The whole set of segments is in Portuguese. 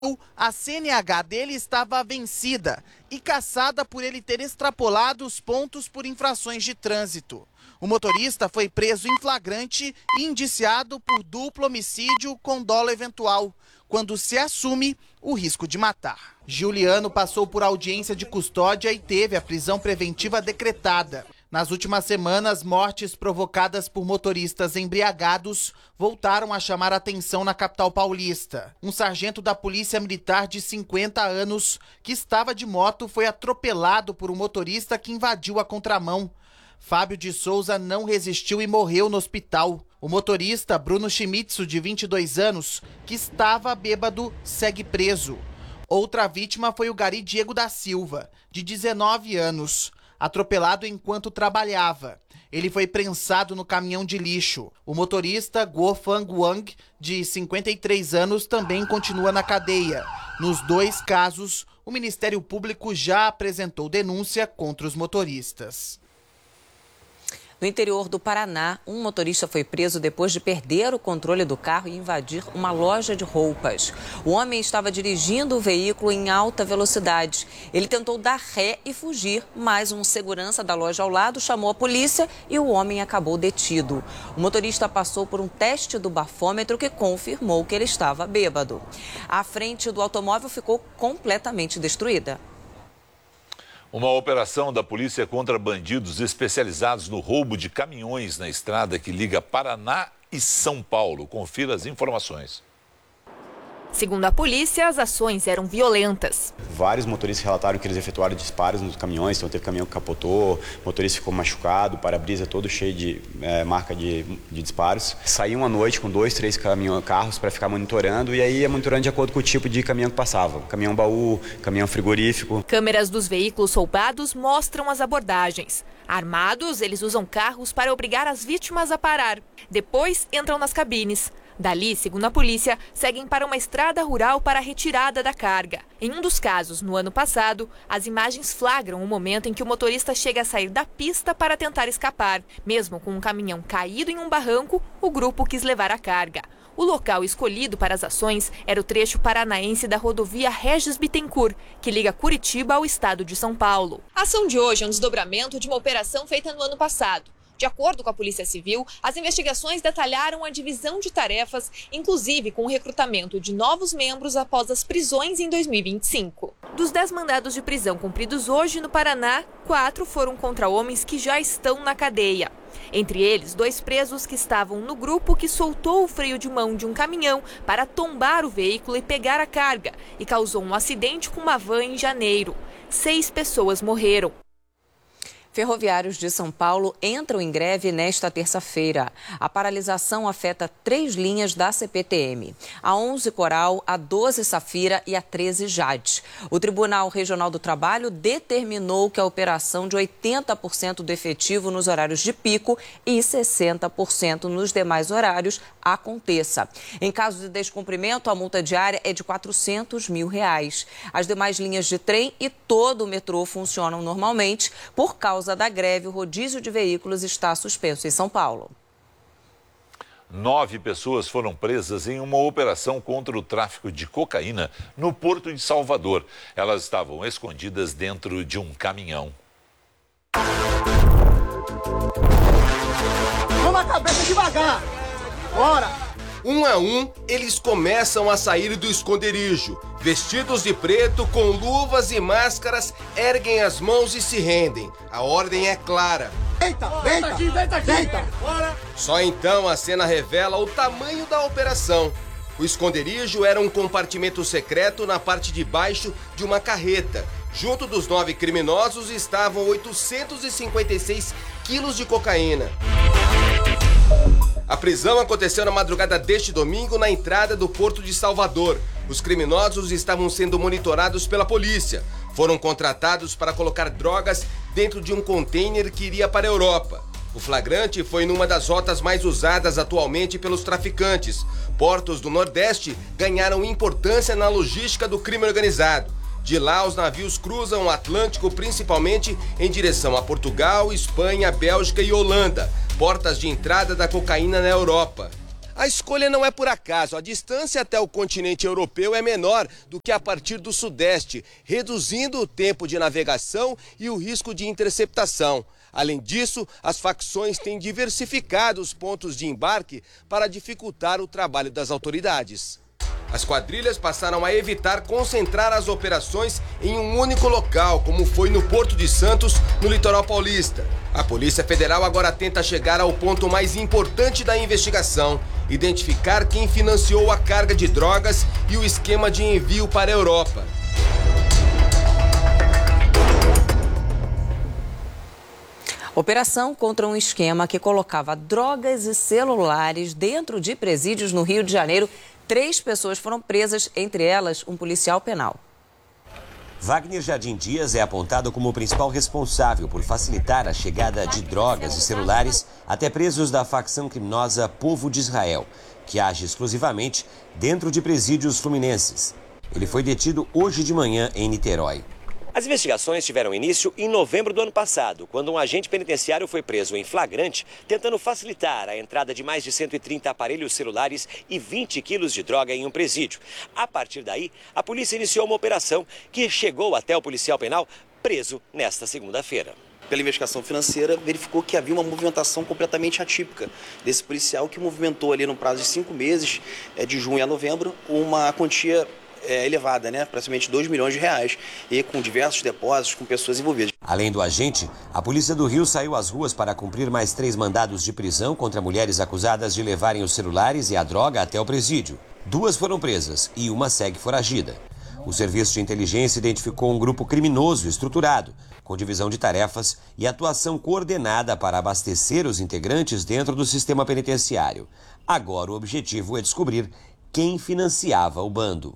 A CNH dele estava vencida e cassada por ele ter extrapolado os pontos por infrações de trânsito. O motorista foi preso em flagrante e indiciado por duplo homicídio com dolo eventual, quando se assume o risco de matar. Giuliano passou por audiência de custódia e teve a prisão preventiva decretada. Nas últimas semanas, mortes provocadas por motoristas embriagados voltaram a chamar a atenção na capital paulista. Um sargento da Polícia Militar de 50 anos, que estava de moto, foi atropelado por um motorista que invadiu a contramão. Fábio de Souza não resistiu e morreu no hospital. O motorista, Bruno Schmitzu, de 22 anos, que estava bêbado, segue preso. Outra vítima foi o gari Diego da Silva, de 19 anos, atropelado enquanto trabalhava. Ele foi prensado no caminhão de lixo. O motorista, Guo Fang Wang, de 53 anos, também continua na cadeia. Nos dois casos, o Ministério Público já apresentou denúncia contra os motoristas. No interior do Paraná, um motorista foi preso depois de perder o controle do carro e invadir uma loja de roupas. O homem estava dirigindo o veículo em alta velocidade. Ele tentou dar ré e fugir, mas um segurança da loja ao lado chamou a polícia e o homem acabou detido. O motorista passou por um teste do bafômetro que confirmou que ele estava bêbado. A frente do automóvel ficou completamente destruída. Uma operação da polícia contra bandidos especializados no roubo de caminhões na estrada que liga Paraná e São Paulo. Confira as informações. Segundo a polícia, as ações eram violentas. Vários motoristas relataram que eles efetuaram disparos nos caminhões, então teve caminhão que capotou, o motorista ficou machucado, o para-brisa todo cheio de marca de disparos. Saíam à noite com 2, 3 carros para ficar monitorando e aí ia monitorando de acordo com o tipo de caminhão que passava. Caminhão baú, caminhão frigorífico. Câmeras dos veículos roubados mostram as abordagens. Armados, eles usam carros para obrigar as vítimas a parar. Depois entram nas cabines. Dali, segundo a polícia, seguem para uma estrada rural para a retirada da carga. Em um dos casos, no ano passado, as imagens flagram o momento em que o motorista chega a sair da pista para tentar escapar. Mesmo com um caminhão caído em um barranco, o grupo quis levar a carga. O local escolhido para as ações era o trecho paranaense da rodovia Regis Bittencourt, que liga Curitiba ao estado de São Paulo. A ação de hoje é um desdobramento de uma operação feita no ano passado. De acordo com a Polícia Civil, as investigações detalharam a divisão de tarefas, inclusive com o recrutamento de novos membros após as prisões em 2025. Dos 10 mandados de prisão cumpridos hoje no Paraná, 4 foram contra homens que já estão na cadeia. Entre eles, 2 presos que estavam no grupo que soltou o freio de mão de um caminhão para tombar o veículo e pegar a carga e causou um acidente com uma van em janeiro. 6 pessoas morreram. Ferroviários de São Paulo entram em greve nesta terça-feira. A paralisação afeta 3 linhas da CPTM, a 11 Coral, a 12 Safira e a 13 Jade. O Tribunal Regional do Trabalho determinou que a operação de 80% do efetivo nos horários de pico e 60% nos demais horários aconteça. Em caso de descumprimento, a multa diária é de R$400 mil. As demais linhas de trem e todo o metrô funcionam normalmente. Por causa da greve, o rodízio de veículos está suspenso em São Paulo. 9 pessoas foram presas em uma operação contra o tráfico de cocaína no Porto de Salvador. Elas estavam escondidas dentro de um caminhão. Vamos a cabeça devagar! Bora! Um a um, eles começam a sair do esconderijo. Vestidos de preto, com luvas e máscaras, erguem as mãos e se rendem. A ordem é clara. Deita, deita! Só então a cena revela o tamanho da operação. O esconderijo era um compartimento secreto na parte de baixo de uma carreta. Junto dos 9 criminosos estavam 856 quilos de cocaína. A prisão aconteceu na madrugada deste domingo na entrada do Porto de Salvador. Os criminosos estavam sendo monitorados pela polícia. Foram contratados para colocar drogas dentro de um container que iria para a Europa. O flagrante foi numa das rotas mais usadas atualmente pelos traficantes. Portos do Nordeste ganharam importância na logística do crime organizado. De lá, os navios cruzam o Atlântico principalmente em direção a Portugal, Espanha, Bélgica e Holanda, portas de entrada da cocaína na Europa. A escolha não é por acaso. A distância até o continente europeu é menor do que a partir do sudeste, reduzindo o tempo de navegação e o risco de interceptação. Além disso, as facções têm diversificado os pontos de embarque para dificultar o trabalho das autoridades. As quadrilhas passaram a evitar concentrar as operações em um único local, como foi no Porto de Santos, no litoral paulista. A Polícia Federal agora tenta chegar ao ponto mais importante da investigação: identificar quem financiou a carga de drogas e o esquema de envio para a Europa. Operação contra um esquema que colocava drogas e celulares dentro de presídios no Rio de Janeiro. 3 pessoas foram presas, entre elas um policial penal. Wagner Jardim Dias é apontado como o principal responsável por facilitar a chegada de drogas e celulares até presos da facção criminosa Povo de Israel, que age exclusivamente dentro de presídios fluminenses. Ele foi detido hoje de manhã em Niterói. As investigações tiveram início em novembro do ano passado, quando um agente penitenciário foi preso em flagrante, tentando facilitar a entrada de mais de 130 aparelhos celulares e 20 quilos de droga em um presídio. A partir daí, a polícia iniciou uma operação que chegou até o policial penal preso nesta segunda-feira. Pela investigação financeira, verificou que havia uma movimentação completamente atípica desse policial, que movimentou ali no prazo de 5 meses, de junho a novembro, uma quantia elevada, praticamente R$2 milhões, e com diversos depósitos, com pessoas envolvidas. Além do agente, a Polícia do Rio saiu às ruas para cumprir mais 3 mandados de prisão contra mulheres acusadas de levarem os celulares e a droga até o presídio. 2 foram presas e uma segue foragida. O Serviço de Inteligência identificou um grupo criminoso estruturado, com divisão de tarefas e atuação coordenada para abastecer os integrantes dentro do sistema penitenciário. Agora o objetivo é descobrir quem financiava o bando.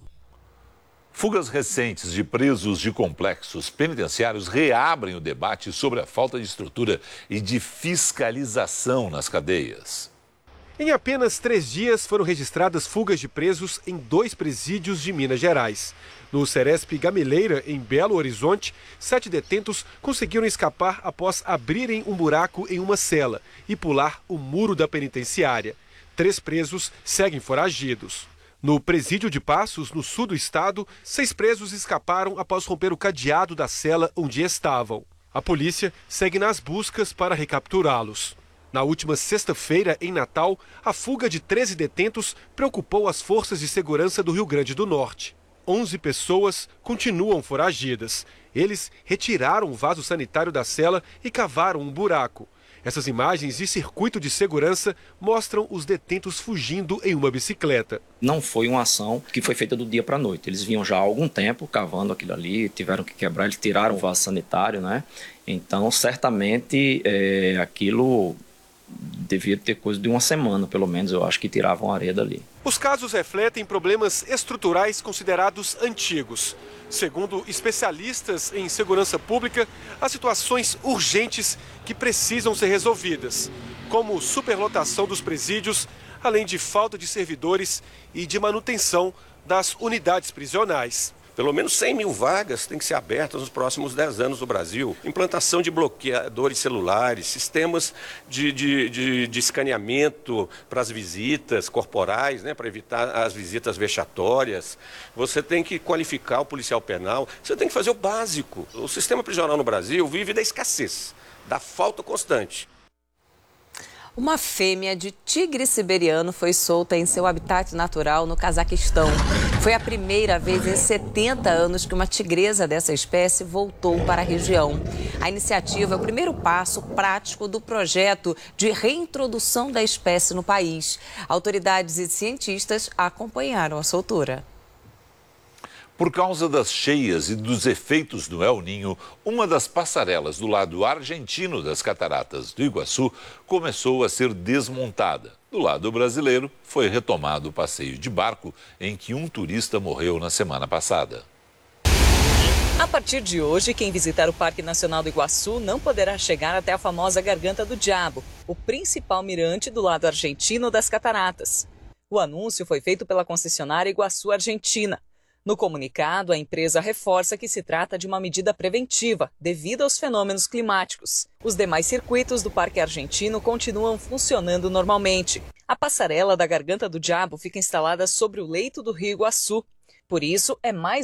Fugas recentes de presos de complexos penitenciários reabrem o debate sobre a falta de estrutura e de fiscalização nas cadeias. Em apenas 3 dias foram registradas fugas de presos em 2 presídios de Minas Gerais. No Ceresp Gameleira, em Belo Horizonte, 7 detentos conseguiram escapar após abrirem um buraco em uma cela e pular o muro da penitenciária. 3 presos seguem foragidos. No presídio de Passos, no sul do estado, 6 presos escaparam após romper o cadeado da cela onde estavam. A polícia segue nas buscas para recapturá-los. Na última sexta-feira, em Natal, a fuga de 13 detentos preocupou as forças de segurança do Rio Grande do Norte. 11 pessoas continuam foragidas. Eles retiraram o vaso sanitário da cela e cavaram um buraco. Essas imagens de circuito de segurança mostram os detentos fugindo em uma bicicleta. Não foi uma ação que foi feita do dia para a noite. Eles vinham já há algum tempo cavando aquilo ali, tiveram que quebrar, eles tiraram o vaso sanitário, Então, certamente, aquilo devia ter coisa de uma semana, pelo menos, eu acho que tiravam a areia dali. Os casos refletem problemas estruturais considerados antigos. Segundo especialistas em segurança pública, há situações urgentes que precisam ser resolvidas, como superlotação dos presídios, além de falta de servidores e de manutenção das unidades prisionais. Pelo menos 100 mil vagas têm que ser abertas nos próximos 10 anos no Brasil. Implantação de bloqueadores celulares, sistemas de escaneamento para as visitas corporais, para evitar as visitas vexatórias. Você tem que qualificar o policial penal, você tem que fazer o básico. O sistema prisional no Brasil vive da escassez, da falta constante. Uma fêmea de tigre siberiano foi solta em seu habitat natural no Cazaquistão. Foi a primeira vez em 70 anos que uma tigresa dessa espécie voltou para a região. A iniciativa é o primeiro passo prático do projeto de reintrodução da espécie no país. Autoridades e cientistas acompanharam a soltura. Por causa das cheias e dos efeitos do El Niño, uma das passarelas do lado argentino das cataratas do Iguaçu começou a ser desmontada. Do lado brasileiro, foi retomado o passeio de barco em que um turista morreu na semana passada. A partir de hoje, quem visitar o Parque Nacional do Iguaçu não poderá chegar até a famosa Garganta do Diabo, o principal mirante do lado argentino das cataratas. O anúncio foi feito pela concessionária Iguaçu Argentina. No comunicado, a empresa reforça que se trata de uma medida preventiva, devido aos fenômenos climáticos. Os demais circuitos do Parque Argentino continuam funcionando normalmente. A passarela da Garganta do Diabo fica instalada sobre o leito do Rio Iguaçu. Por isso, é mais